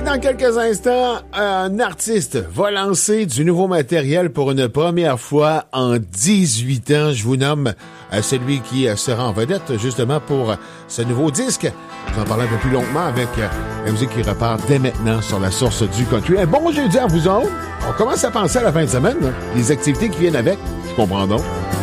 dans quelques instants, un artiste va lancer du nouveau matériel pour une première fois en 18 ans. Je vous nomme celui qui sera en vedette justement pour ce nouveau disque. Je vous en parle un peu plus longuement avec la musique qui repart dès maintenant sur la source du country. Un bon jeudi à vous autres. On commence à penser à la fin de semaine, hein, les activités qui viennent avec. Je comprends donc.